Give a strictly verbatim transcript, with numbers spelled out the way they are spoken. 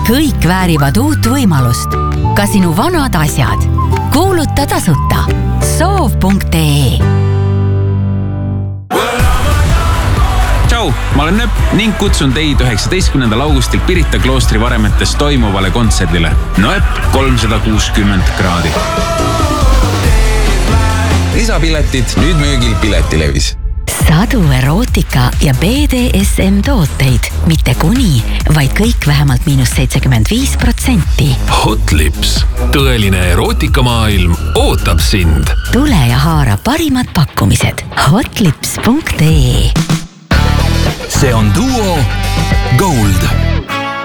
Kõik väärivad uut võimalust. Ka sinu vanad asjad. Kuuluta tasuta. soov punkt ee. Tšau, ma olen Nööp ning kutsun teid üheksateistkümnendal augustil Pirita kloostri varemetes toimuvale kontserdile. Nööp kolmsada kuuskümmend kraadi. Lisapiletid nüüd müügil Piletilevis. Sadu erootika ja B D S M tooteid. Mitte kuni, vaid kõik vähemalt miinus seitsekümmend viis protsenti. Hot Lips. Tõeline erootikamaailm ootab sind. Tule ja haara parimad pakkumised. hotlips punkt ee. See on Duo Gold.